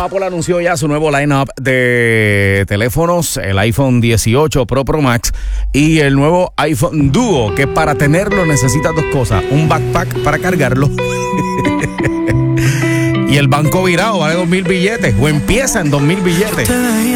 Apple anunció ya su nuevo lineup de teléfonos, el iPhone 18 Pro Max y el nuevo iPhone Duo, que para tenerlo necesitas dos cosas: un backpack para cargarlo y el banco virado, vale 2,000 billetes, o empieza en 2,000 billetes.